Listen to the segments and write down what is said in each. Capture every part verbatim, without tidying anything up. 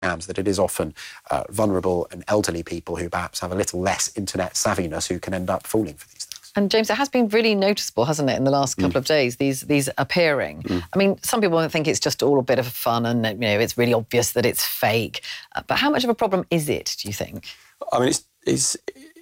scams, that it is often uh, vulnerable and elderly people who perhaps have a little less internet savviness who can end up falling for these things. And James, it has been really noticeable, hasn't it, in the last couple mm. of days, these these appearing. Mm. I mean, some people think it's just all a bit of fun and, you know, it's really obvious that it's fake. Uh, but how much of a problem is it, do you think? I mean, it's it's,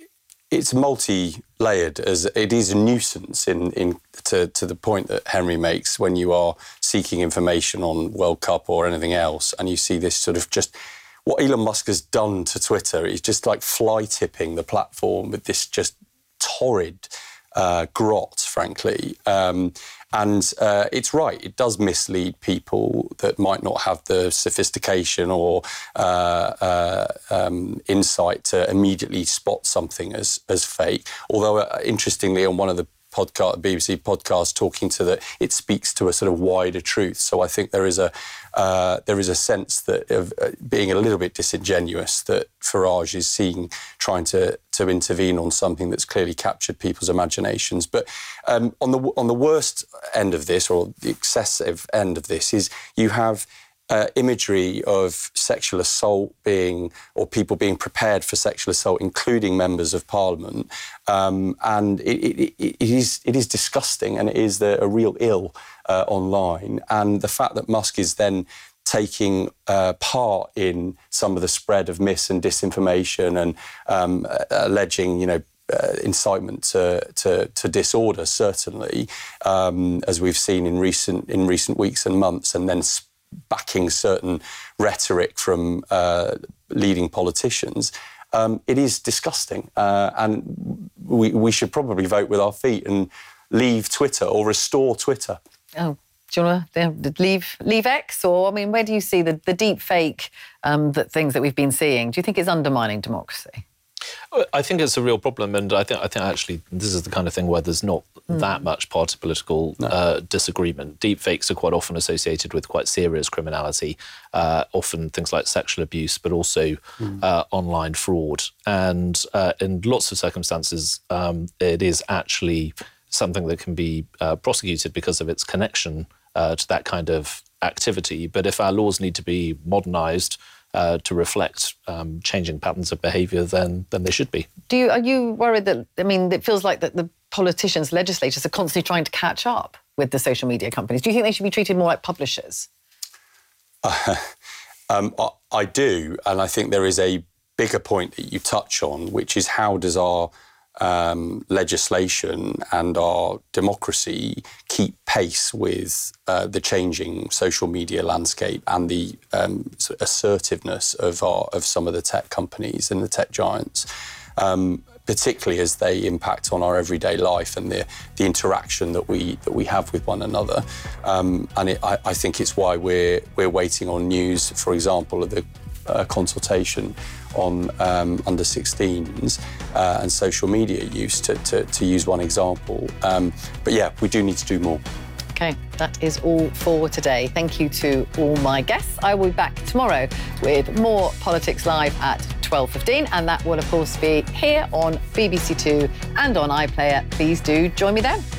it's multi-layered, as it is a nuisance in, in to, to the point that Henry makes when you are seeking information on World Cup or anything else, and you see this sort of just... What Elon Musk has done to Twitter is just like fly-tipping the platform with this just torrid uh, grot, frankly. Um, and uh, it's right, it does mislead people that might not have the sophistication or uh, uh, um, insight to immediately spot something as, as fake. Although, uh, interestingly, on one of the podcast, B B C podcast, talking to that, it speaks to a sort of wider truth. So I think there is a uh, there is a sense that of uh, being a little bit disingenuous that Farage is seeing, trying to to intervene on something that's clearly captured people's imaginations. But um, on the on the worst end of this, or the excessive end of this, is you have Uh, imagery of sexual assault being, or people being prepared for sexual assault, including members of Parliament, um, and it, it, it, it is it is disgusting, and it is the, a real ill uh, online. And the fact that Musk is then taking uh, part in some of the spread of mis and disinformation and um, alleging, you know, Uh, incitement to, to, to disorder, certainly, um, as we've seen in recent in recent weeks and months, and then backing certain rhetoric from uh, leading politicians. Um, it is disgusting, uh, and we, we should probably vote with our feet and leave Twitter or restore Twitter. Oh, do you want to leave leave X? Or, I mean, where do you see the, the deep fake um, that things that we've been seeing? Do you think it's undermining democracy? I think it's a real problem, and I think I think actually this is the kind of thing where there's not mm. that much party political no. uh, disagreement. Deepfakes are quite often associated with quite serious criminality, uh, often things like sexual abuse, but also mm. uh, online fraud. And uh, in lots of circumstances, um, it is actually something that can be uh, prosecuted because of its connection uh, to that kind of activity. But if our laws need to be modernised Uh, to reflect um, changing patterns of behaviour, then then they should be. Do you are you worried that, I mean, it feels like that the politicians, legislators are constantly trying to catch up with the social media companies? Do you think they should be treated more like publishers? Uh, um, I, I do, and I think there is a bigger point that you touch on, which is how does our um, legislation and our democracy keep pace with uh, the changing social media landscape and the um, assertiveness of our, of some of the tech companies and the tech giants, um, particularly as they impact on our everyday life and the, the interaction that we that we have with one another. Um, and it, I, I think it's why we're we're waiting on news, for example, of the uh, consultation on um, under sixteens uh, and social media use, to, to, to use one example. Um, but yeah, we do need to do more. OK, that is all for today. Thank you to all my guests. I will be back tomorrow with more Politics Live at twelve fifteen, and that will, of course, be here on B B C Two and on iPlayer. Please do join me then.